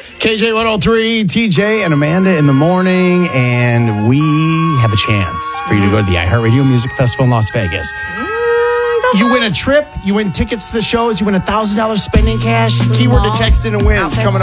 KJ 103, TJ and Amanda in the morning, and we have a chance for you to go to the iHeartRadio Music Festival in Las Vegas. You win a trip, you win tickets to the shows, you win $1,000 spending cash. Keyword to text in and wins coming up.